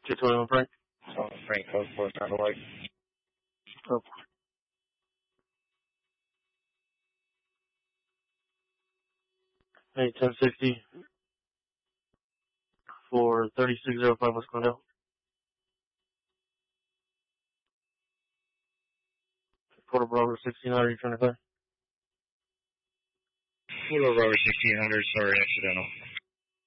221 Frank. Frank, code 4, Traffic Light. Oh. Hey, 1060 for 3605 West Glendale. Porter Bravo 1600, you trying to clear? Photo Rover 1600, sorry, accidental.